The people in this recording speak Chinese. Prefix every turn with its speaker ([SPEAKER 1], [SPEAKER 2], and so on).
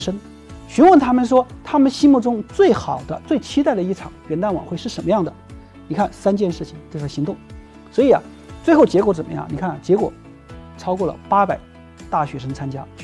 [SPEAKER 1] 询问他们说，他们心目中最好的、最期待的一场元旦晚会是什么样的？你看3件事情，这是行动。所以最后结果怎么样？你看结果超过了800大学生参加。